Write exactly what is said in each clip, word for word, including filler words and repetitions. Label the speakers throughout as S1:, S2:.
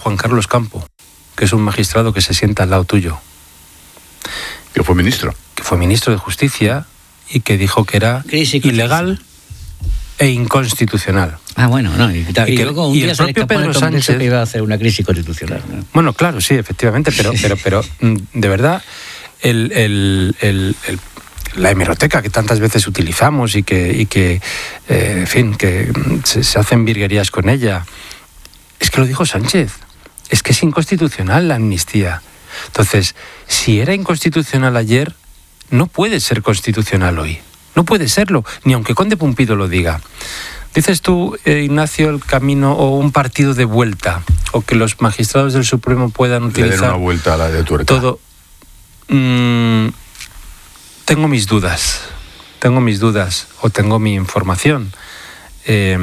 S1: Juan Carlos Campo, que es un magistrado que se sienta al lado tuyo.
S2: Que fue ministro.
S1: Que fue ministro de Justicia y que dijo que era ilegal e inconstitucional.
S3: Ah, bueno, no. Y, y, y que, luego un
S1: y
S3: día
S1: el
S3: se
S1: propio Pedro Sánchez
S3: que iba a hacer una crisis constitucional, ¿no?
S1: Bueno, claro, sí, efectivamente, pero, pero, pero de verdad, el, el, el, el, la hemeroteca que tantas veces utilizamos y que, y que eh, en fin, que se, se hacen virguerías con ella, es que lo dijo Sánchez. Es que es inconstitucional la amnistía. Entonces, si era inconstitucional ayer, no puede ser constitucional hoy. No puede serlo, ni aunque Conde Pumpido lo diga. Dices tú, eh, Ignacio, el camino o un partido de vuelta, o que los magistrados del Supremo puedan utilizar...
S2: Le den una vuelta a la de tuerca.
S1: Todo. Mm, tengo mis dudas, tengo mis dudas, o tengo mi información. Eh,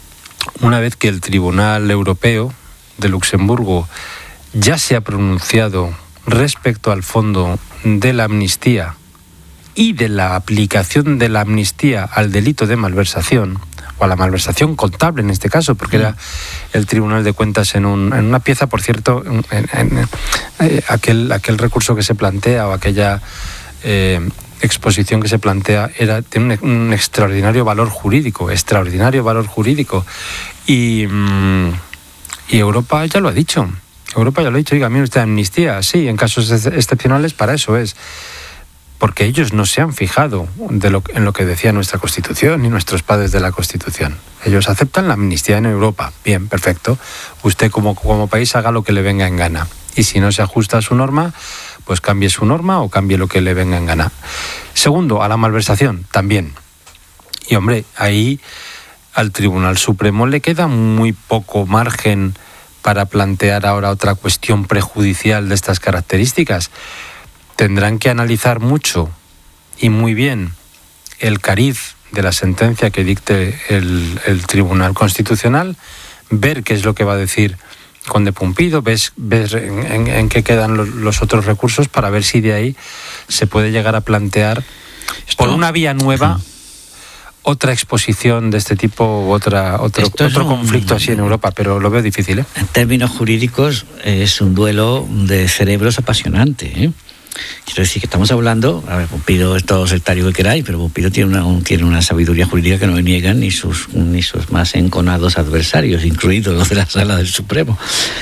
S1: una vez que el Tribunal Europeo de Luxemburgo ya se ha pronunciado respecto al fondo de la amnistía y de la aplicación de la amnistía al delito de malversación, o a la malversación contable en este caso, porque era el Tribunal de Cuentas en, un, en una pieza, por cierto, en, en, en eh, aquel, aquel recurso que se plantea o aquella eh, exposición que se plantea era, tiene un, un extraordinario valor jurídico, extraordinario valor jurídico. Y, mm, y Europa ya lo ha dicho. Europa ya lo ha dicho, diga, mire usted, amnistía, sí, en casos ex- excepcionales para eso es. Porque ellos no se han fijado de lo, en lo que decía nuestra Constitución ni nuestros padres de la Constitución. Ellos aceptan la amnistía en Europa. Bien, perfecto. Usted como, como país haga lo que le venga en gana. Y si no se ajusta a su norma, pues cambie su norma o cambie lo que le venga en gana. Segundo, a la malversación, también. Y hombre, ahí al Tribunal Supremo le queda muy poco margen para plantear ahora otra cuestión prejudicial de estas características. Tendrán que analizar mucho y muy bien el cariz de la sentencia que dicte el, el Tribunal Constitucional, ver qué es lo que va a decir Conde Pumpido, ves, ver en, en, en qué quedan los, los otros recursos para ver si de ahí se puede llegar a plantear por una vía nueva otra exposición de este tipo u otra, otro, otro un, conflicto así en Europa, pero lo veo difícil, ¿eh?
S3: En términos jurídicos es un duelo de cerebros apasionante, ¿eh? Quiero decir que estamos hablando, a ver, Pumpido es todo sectario que queráis, pero Pumpido tiene una, un, tiene una sabiduría jurídica que no niegan ni sus, ni sus más enconados adversarios, incluidos los de la Sala del Supremo.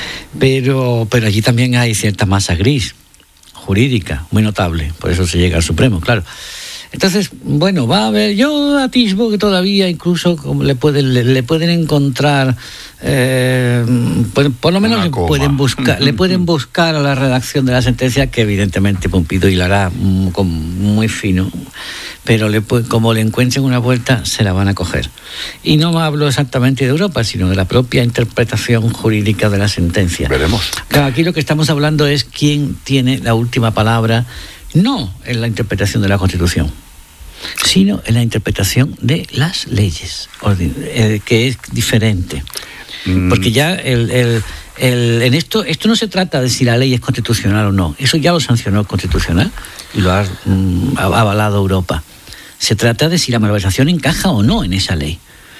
S3: Pero, pero allí también hay cierta masa gris jurídica, muy notable, por eso se llega al Supremo, claro. Entonces, bueno, va a haber, yo atisbo que todavía incluso como le pueden le, le pueden encontrar, eh, por, por lo menos le pueden buscar, le pueden buscar a la redacción de la sentencia, que evidentemente Pumpido hilará muy fino, pero le, como le encuentren una vuelta, se la van a coger. Y no hablo exactamente de Europa, sino de la propia interpretación jurídica de la sentencia.
S2: Veremos.
S3: Claro, aquí lo que estamos hablando es quién tiene la última palabra, no en la interpretación de la Constitución, sino en la interpretación de las leyes, que es diferente. Mm. Porque ya el, el, el, en esto esto no se trata de si la ley es constitucional o no. Eso ya lo sancionó el Constitucional y lo ha mm, avalado Europa. Se trata de si la malversación encaja o no en esa ley.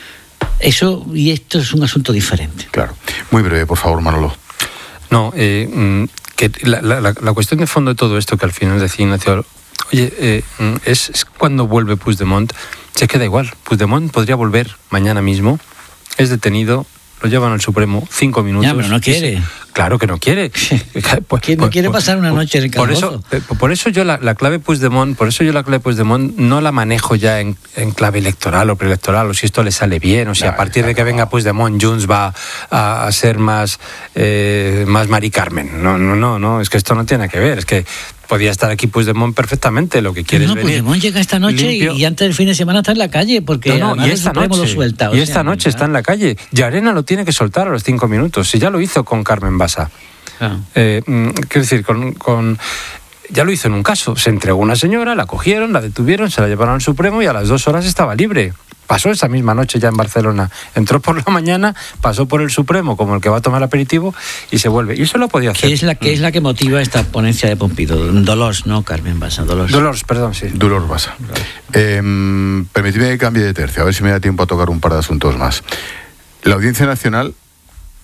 S3: Eso, y esto es un asunto diferente.
S2: Claro. Muy breve, por favor, Manolo.
S1: No, eh, que la, la, la cuestión de fondo de todo esto que al final decía Ignacio, oye, eh, es, es cuando vuelve Puigdemont, se queda igual. Puigdemont podría volver mañana mismo, es detenido, lo llevan al Supremo cinco minutos.
S3: Ya, pero no quiere.
S1: Claro que no quiere.
S3: ¿Quién no quiere pasar una noche en el calabozo?
S1: Por eso, por eso yo la, la clave Puigdemont, por eso yo la clave Puigdemont no la manejo ya en, en clave electoral o preelectoral, o si esto le sale bien, o si a partir de que venga Puigdemont, Junts va a, a ser más, eh, más Mari Carmen. No, no, no, no, es que esto no tiene que ver, es que podía estar aquí Puigdemont perfectamente, lo que quiere
S3: no,
S1: es venir.
S3: Puigdemont llega esta noche y, y antes del fin de semana está en la calle, porque
S1: no, no, y esta noche,
S3: lo suelta.
S1: Y esta sea, noche está en la calle. Llarena lo tiene que soltar a los cinco minutos, si ya lo hizo con Carmen Bassa. Ah. Eh, quiero decir, con, con ya lo hizo en un caso, se entregó una señora, la cogieron, la detuvieron, se la llevaron al Supremo y a las dos horas estaba libre. Pasó esa misma noche ya en Barcelona. Entró por la mañana, pasó por el Supremo como el que va a tomar aperitivo y se vuelve. Y eso lo podía hacer.
S3: ¿Qué es la que, es la que motiva esta ponencia de Pumpido? Dolors, no Carmen Bassa, Dolors.
S1: Dolors, perdón, sí.
S2: Dolors Bassa. Eh, permitidme que cambie de tercio, a ver si me da tiempo a tocar un par de asuntos más. La Audiencia Nacional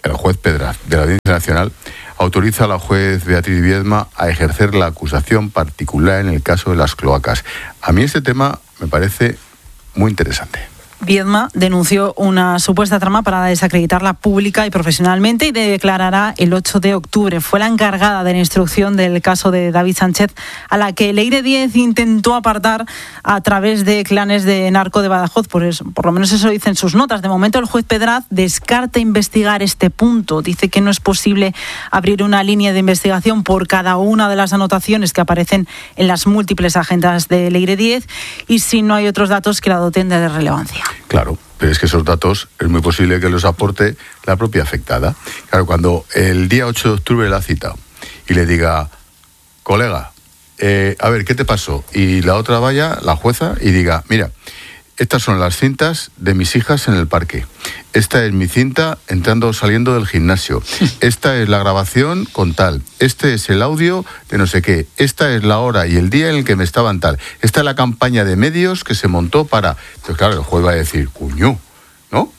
S2: el juez Pedraz de la Audiencia Nacional autoriza a la juez Beatriz Viedma a ejercer la acusación particular en el caso de las cloacas. A mí este tema me parece muy interesante.
S4: Viedma denunció una supuesta trama para desacreditarla pública y profesionalmente y declarará el ocho de octubre. Fue la encargada de la instrucción del caso de David Sánchez, a la que Leire Díez intentó apartar a través de clanes de narco de Badajoz. Por eso, por lo menos eso dicen sus notas. De momento el juez Pedraz descarta investigar este punto. Dice que no es posible abrir una línea de investigación por cada una de las anotaciones que aparecen en las múltiples agendas de Leire Díez y si no hay otros datos que la doten de relevancia.
S2: Claro, pero es que esos datos es muy posible que los aporte la propia afectada. Claro, cuando el día ocho de octubre la ha citado y le diga, colega, eh, a ver, ¿qué te pasó? Y la otra vaya, la jueza, y diga, mira, estas son las cintas de mis hijas en el parque. Esta es mi cinta entrando o saliendo del gimnasio. Esta es la grabación con tal. Este es el audio de no sé qué. Esta es la hora y el día en el que me estaban tal. Esta es la campaña de medios que se montó para... Entonces, claro, el juez va a decir, cuño, ¿no?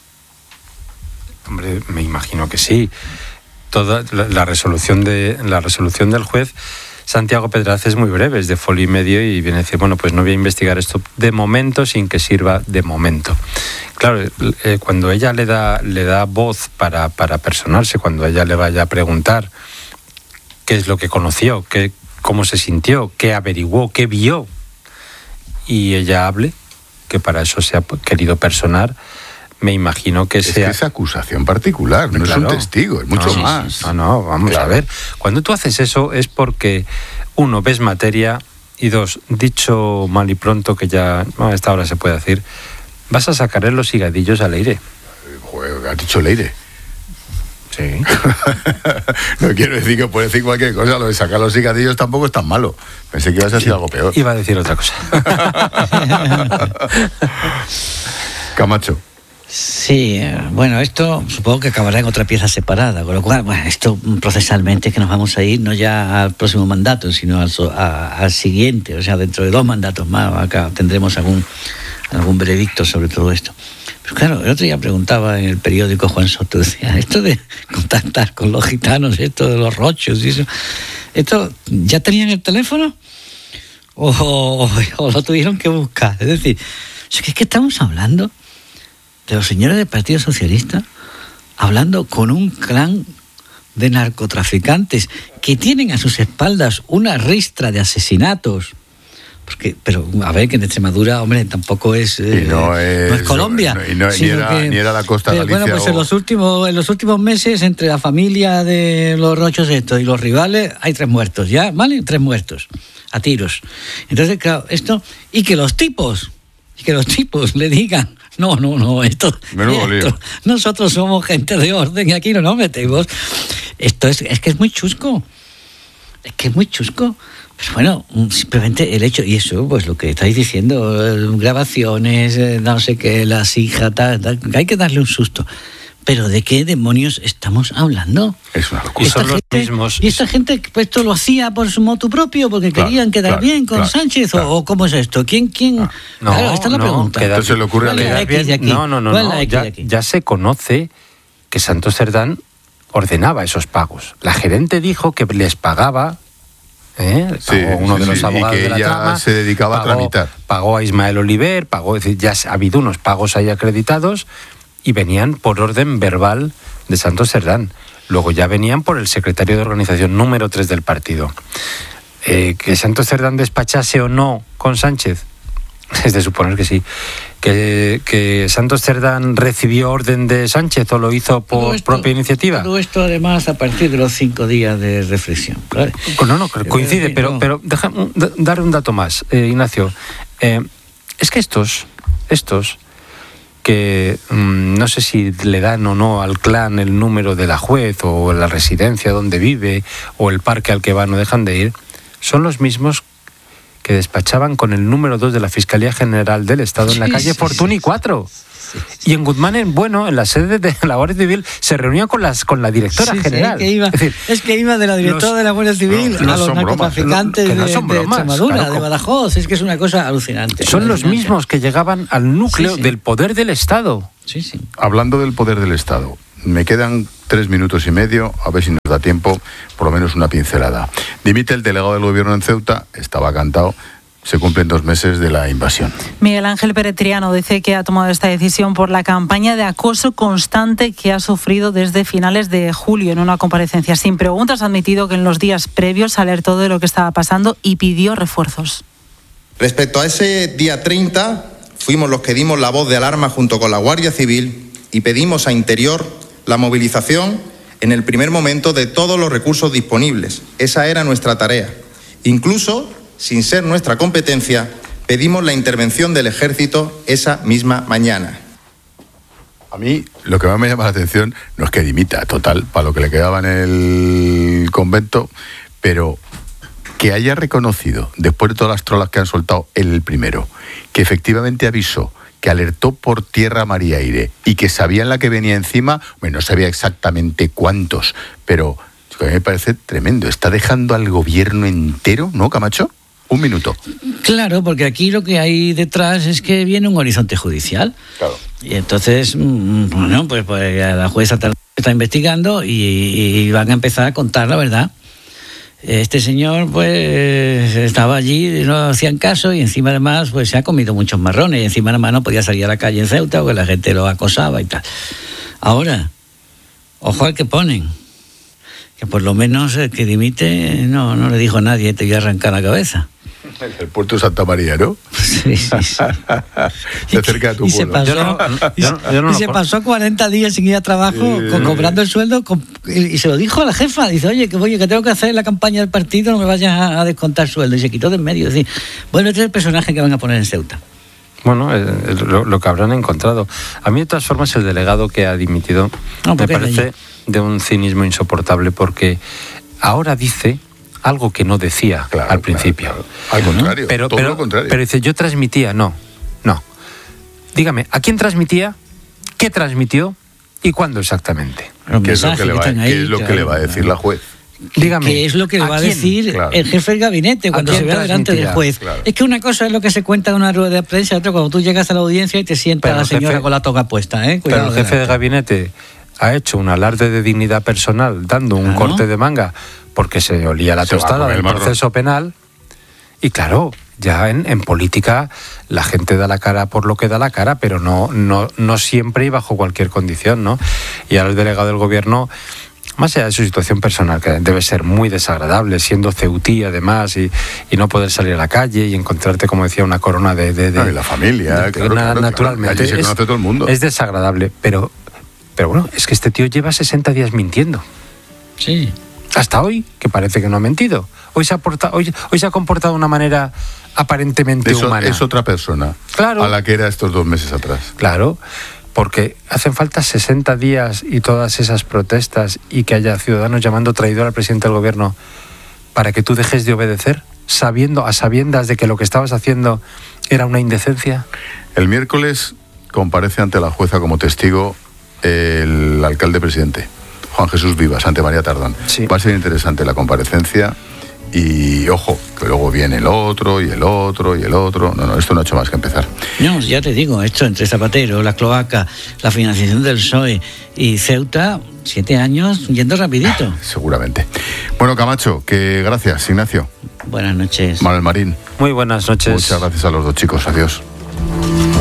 S1: Hombre, me imagino que sí. Toda la, la resolución de la resolución del juez Santiago Pedraz es muy breve, es de folio y medio y viene a decir, bueno, pues no voy a investigar esto de momento sin que sirva de momento. Claro, eh, cuando ella le da le da voz para, para personarse, cuando ella le vaya a preguntar qué es lo que conoció, qué, cómo se sintió, qué averiguó, qué vio, y ella hable, que para eso se ha querido personar, me imagino que
S2: es
S1: sea...
S2: que es acusación particular, no claro. es un testigo, es mucho
S1: no,
S2: más.
S1: Sí, sí. No, no, vamos claro. a ver. Cuando tú haces eso es porque, uno, ves materia, y dos, dicho mal y pronto, que ya no, a esta hora se puede decir, vas a sacarle los higadillos a Leire.
S2: Joder, has dicho Leire.
S1: Sí.
S2: No quiero decir que puede decir cualquier cosa, lo de sacar los higadillos tampoco es tan malo. Pensé que ibas a decir sí. algo peor.
S1: Iba a decir otra cosa.
S2: Camacho.
S3: Sí, bueno, esto supongo que acabará en otra pieza separada, con lo cual, bueno, esto procesalmente es que nos vamos a ir no ya al próximo mandato, sino al, a, al siguiente, o sea, dentro de dos mandatos más, acá tendremos algún, algún veredicto sobre todo esto. Pero claro, el otro día preguntaba en el periódico Juan Soto, decía, esto de contactar con los gitanos, esto de los rochos y eso, ¿esto ya tenían el teléfono? ¿O, o, o lo tuvieron que buscar? Es decir, ¿es que estamos hablando de los señores del Partido Socialista hablando con un clan de narcotraficantes que tienen a sus espaldas una ristra de asesinatos? Porque, pero a ver, que en Extremadura, hombre, tampoco es, eh,
S2: no, es
S3: no es Colombia.
S2: No, y no, ni, era, que, ni era la costa de Galicia.
S3: Bueno, pues
S2: o...
S3: en, los últimos, en los últimos meses, entre la familia de los rochos estos y los rivales, hay tres muertos, ¿ya? ¿Vale? Tres muertos, a tiros. Entonces, claro, esto... Y que los tipos, y que los tipos le digan, no, no, no, esto, esto nosotros somos gente de orden y aquí no nos metemos. Esto es, es que es muy chusco. Es que es muy chusco. Pero bueno, simplemente el hecho, y eso, pues lo que estáis diciendo, grabaciones, no sé qué, las hijas, tal, tal, hay que darle un susto. Pero ¿de qué demonios estamos hablando?
S2: Es una locura.
S1: Y son los
S3: gente,
S1: mismos.
S3: Y esta gente, pues, esto lo hacía por su motu propio, porque claro, querían quedar claro, bien con claro, Sánchez, claro. o ¿cómo es esto? ¿Quién, quién?
S2: Ah.
S1: No,
S3: claro, esta es la
S1: no,
S3: pregunta.
S2: Queda, Entonces le ocurre a
S1: quedar bien. Aquí? No, no, no, no. Ya, ya se conoce que Santos Cerdán ordenaba esos pagos. La gerente dijo que les pagaba. ¿Eh? Pagó
S2: sí,
S1: uno
S2: sí,
S1: de los
S2: sí,
S1: abogados
S2: y que
S1: de la
S2: ella
S1: trama,
S2: se dedicaba
S1: pagó,
S2: a tramitar.
S1: Pagó a Ismael Oliver, pagó, es decir, ya ha habido unos pagos ahí acreditados y venían por orden verbal de Santos Cerdán. Luego ya venían por el secretario de organización número tres del partido. Eh, que Santos Cerdán despachase o no con Sánchez, es de suponer que sí. Que, que Santos Cerdán recibió orden de Sánchez o lo hizo por esto, propia iniciativa.
S3: Todo esto además a partir de los cinco días de reflexión. ¿Vale?
S1: No, no, coincide, pero, pero deja dar un dato más, eh, Ignacio. Eh, es que estos, estos que mmm, no sé si le dan o no al clan el número de la juez o la residencia donde vive o el parque al que va, no dejan de ir, son los mismos que despachaban con el número dos de la Fiscalía General del Estado en la sí, calle sí, Fortuny cuatro. Sí, sí. Y en Guzmán, en, bueno, en la sede de la Guardia Civil, se reunían con las con la directora
S3: sí,
S1: general.
S3: Sí, que iba, es, decir, es que iba de la directora los, de la Guardia Civil no, a los narcotraficantes no, no de, de Extremadura, claro, de Badajoz. Es que es una cosa alucinante.
S1: Son los mismos que llegaban al núcleo sí, sí. del poder del Estado.
S3: Sí, sí.
S2: Hablando del poder del Estado, me quedan tres minutos y medio, a ver si nos da tiempo, por lo menos una pincelada. Dimite el delegado del gobierno en Ceuta, estaba cantado. Se cumplen dos meses de la invasión.
S4: Miguel Ángel Peretriano dice que ha tomado esta decisión por la campaña de acoso constante que ha sufrido desde finales de julio. En una comparecencia sin preguntas ha admitido que en los días previos alertó de lo que estaba pasando y pidió refuerzos.
S5: Respecto a ese día treinta, fuimos los que dimos la voz de alarma junto con la Guardia Civil y pedimos a Interior la movilización en el primer momento de todos los recursos disponibles. Esa era nuestra tarea. Incluso, sin ser nuestra competencia, pedimos la intervención del Ejército esa misma mañana.
S2: A mí lo que más me llama la atención no es que dimita, total, para lo que le quedaba en el convento, pero que haya reconocido, después de todas las trolas que han soltado él el primero, que efectivamente avisó, que alertó por tierra, mar y aire, y que sabían la que venía encima, bueno, no sabía exactamente cuántos, pero a mí me parece tremendo. Está dejando al gobierno entero, ¿no, Camacho? Un minuto.
S3: Claro, porque aquí lo que hay detrás es que viene un horizonte judicial. Claro. Y entonces, bueno, pues, pues la jueza está investigando y, y van a empezar a contar la verdad. Este señor, pues, estaba allí, no hacían caso y encima además, pues, se ha comido muchos marrones y encima además no podía salir a la calle en Ceuta porque la gente lo acosaba y tal. Ahora, ojo al que ponen. Que por lo menos el que dimite no, no le dijo a nadie, te voy a arrancar la cabeza.
S2: El puerto de Santa María, ¿no?
S3: Sí, sí, sí.
S2: De cerca de tu
S3: y
S2: pueblo.
S3: Se pasó,
S1: yo no,
S3: y,
S1: yo no, yo no
S3: y se pasó cuarenta días sin ir a trabajo,
S2: sí,
S3: con, cobrando el sueldo, con, y, y se lo dijo a la jefa. Dice, oye, que oye, que tengo que hacer la campaña del partido, no me vayas a, a descontar sueldo. Y se quitó de en medio. Es decir, vuelve a ser el personaje que van a poner en Ceuta.
S1: Bueno, eh, lo, lo que habrán encontrado. A mí, de todas formas, el delegado que ha dimitido
S3: no,
S1: me parece de un cinismo insoportable, porque ahora dice algo que no decía
S2: claro,
S1: al principio.
S2: Claro, claro. Al contrario,
S1: pero,
S2: todo
S1: pero,
S2: lo contrario.
S1: Pero dice, yo transmitía, no, no. Dígame, ¿a quién transmitía? ¿Qué transmitió? ¿Y cuándo exactamente?
S2: ¿Qué es lo que, le va, ahí, ¿qué es lo claro, que le va a decir la juez?
S3: Dígame, ¿qué es lo que le va a decir claro. el jefe del gabinete cuando se vea delante del juez? Claro. Es que una cosa es lo que se cuenta en una rueda de prensa, otra cuando tú llegas a la audiencia y te sienta la señora jefe, con la toga puesta. ¿eh?
S1: Pero el jefe de gabinete ha hecho un alarde de dignidad personal dando un claro. corte de manga porque se olía la se tostada del proceso penal. Y claro, ya en, en política la gente da la cara por lo que da la cara, pero no, no, no siempre y bajo cualquier condición, ¿no? Y ahora el delegado del gobierno, más allá de su situación personal, que debe ser muy desagradable, siendo ceutí además, y, y no poder salir a la calle y encontrarte, como decía, una corona de... de, de
S2: no, y la familia,
S1: de,
S2: claro,
S1: una,
S2: claro,
S1: naturalmente.
S2: Claro. Allí se conoce todo el mundo.
S1: Es desagradable, pero, pero bueno, es que este tío lleva sesenta días mintiendo.
S3: Sí.
S1: Hasta hoy, que parece que no ha mentido. Hoy se ha, portado, hoy, hoy se ha comportado de una manera aparentemente
S2: Eso,
S1: humana.
S2: Es otra persona
S1: claro.
S2: a la que era estos dos meses atrás.
S1: Claro, porque hacen falta sesenta días y todas esas protestas y que haya ciudadanos llamando traidor al presidente del gobierno para que tú dejes de obedecer, sabiendo a sabiendas de que lo que estabas haciendo era una indecencia.
S2: El miércoles comparece ante la jueza como testigo el alcalde presidente, Juan Jesús Vivas, ante María Tardón.
S1: Sí.
S2: Va a ser interesante la comparecencia y, ojo, que luego viene el otro y el otro y el otro. No, no, esto no ha hecho más que empezar.
S3: No, ya te digo, esto entre Zapatero, la cloaca, la financiación del P S O E y Ceuta, siete años yendo rapidito.
S2: Seguramente. Bueno, Camacho, que gracias, Ignacio.
S3: Buenas noches.
S2: Manuel Marín.
S1: Muy buenas noches.
S2: Muchas gracias a los dos chicos. Adiós.